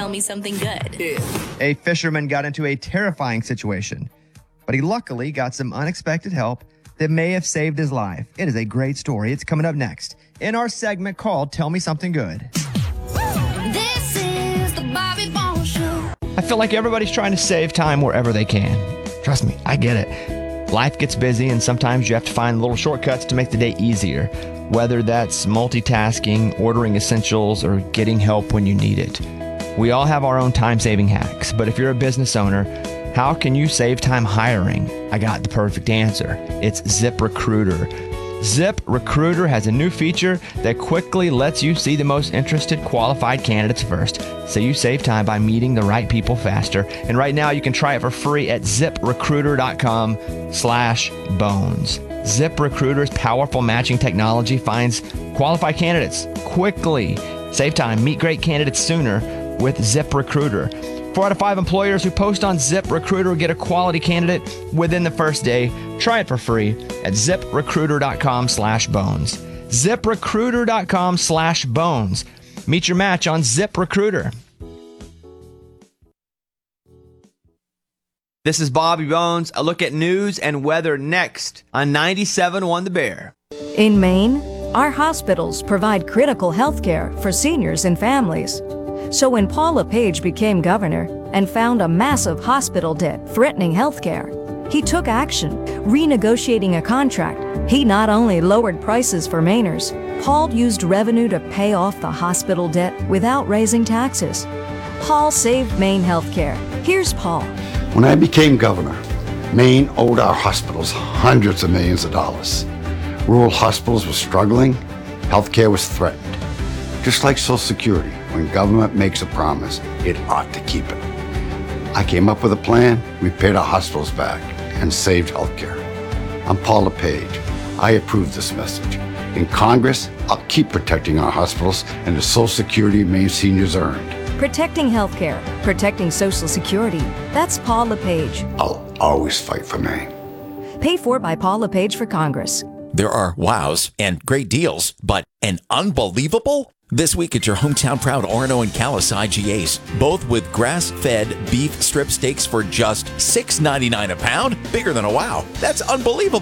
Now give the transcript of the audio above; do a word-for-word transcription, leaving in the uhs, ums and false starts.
tell me something good. Yeah. A fisherman got into a terrifying situation, but he luckily got some unexpected help that may have saved his life. It is a great story. It's coming up next in our segment called Tell Me Something Good. This is the Bobby Bones Show. I feel like everybody's trying to save time wherever they can. Trust me, I get it. Life gets busy, and sometimes you have to find little shortcuts to make the day easier, whether that's multitasking, ordering essentials, or getting help when you need it. We all have our own time-saving hacks, but if you're a business owner, how can you save time hiring? I got the perfect answer. It's ZipRecruiter. ZipRecruiter has a new feature that quickly lets you see the most interested qualified candidates first, so you save time by meeting the right people faster. And right now you can try it for free at ziprecruiter.com slash bones. ZipRecruiter's powerful matching technology finds qualified candidates quickly. Save time, meet great candidates sooner with ZipRecruiter. Four out of five employers who post on ZipRecruiter get a quality candidate within the first day. Try it for free at ziprecruiter.com slash bones. ZipRecruiter.com slash bones. Meet your match on ZipRecruiter. This is Bobby Bones. A look at news and weather next on ninety-seven point one The Bear. In Maine, our hospitals provide critical health care for seniors and families. So when Paul LePage became governor and found a massive hospital debt threatening health care, he took action, renegotiating a contract. He not only lowered prices for Mainers, Paul used revenue to pay off the hospital debt without raising taxes. Paul saved Maine health care. Here's Paul. When I became governor, Maine owed our hospitals hundreds of millions of dollars. Rural hospitals were struggling, healthcare was threatened. Just like Social Security, when government makes a promise, it ought to keep it. I came up with a plan, we paid our hospitals back, and saved healthcare. I'm Paul LePage. I approve this message. In Congress, I'll keep protecting our hospitals and the Social Security Maine seniors earned. Protecting healthcare, protecting Social Security. That's Paul LePage. I'll always fight for Maine. Paid for by Paul LePage for Congress. There are wows and great deals, but an unbelievable? This week at your hometown proud Orono and Calais I G As, both with grass-fed beef strip steaks for just six ninety-nine a pound. Bigger than a wow. That's unbelievable.